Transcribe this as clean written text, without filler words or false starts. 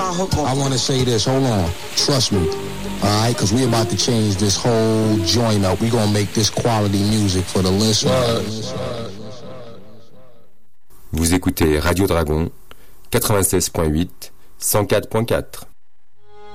I want to say this. Hold on. Trust me. All right, because we about to change this whole joint up. We gonna make this quality music for the listeners. Vous écoutez Radio Dragon 96.8 104.4.